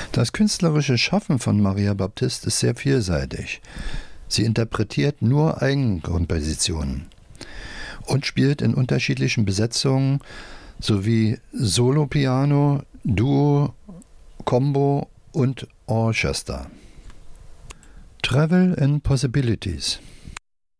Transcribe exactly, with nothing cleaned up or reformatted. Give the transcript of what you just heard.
Das künstlerische Schaffen von Maria Baptiste ist sehr vielseitig. Sie interpretiert nur Eigenkompositionen und spielt in unterschiedlichen Besetzungen sowie Solopiano, Duo, Combo und Orchester. Travel and Possibilities.